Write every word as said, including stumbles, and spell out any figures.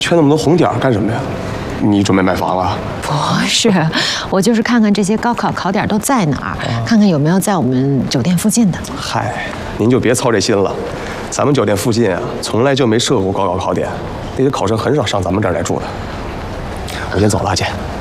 缺那么多红点干什么呀？你准备买房了？ 不是，我就是看看这些高考考点都在哪儿，看看有没有在我们酒店附近的。 嗨，您就别操这心了，咱们酒店附近啊，从来就没设过高考考点，那些考生很少上咱们这儿来住的。我先走了，阿姐。